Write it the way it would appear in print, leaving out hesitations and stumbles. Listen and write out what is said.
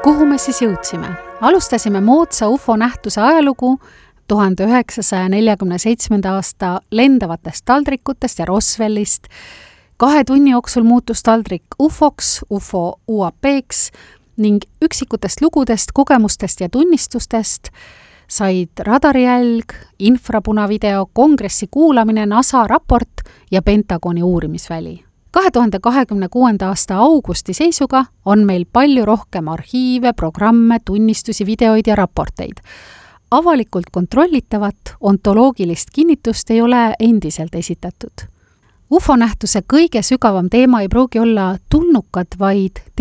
Kuhu me siis jõudsime? Alustasime moodsa UFO-nähtuse ajalugu 1947. aasta lendavatest taldrikutest ja Roswellist. 2 tunni jooksul muutus taldrik UFO-ks, UFO UAP-ks ning üksikutest lugudest, kogemustest ja tunnistustest said radarijälg, infrapunavideo, kongressi kuulamine, NASA raport ja Pentagoni uurimisväli. 2026. aasta augusti seisuga on meil palju rohkem arhiive, programme, tunnistusi, videoid ja raporteid. Avalikult kontrollitavat ontoloogilist kinnitust ei ole endiselt esitatud. UFO-nähtuse kõige sügavam teema ei pruugi olla tulnukad, vaid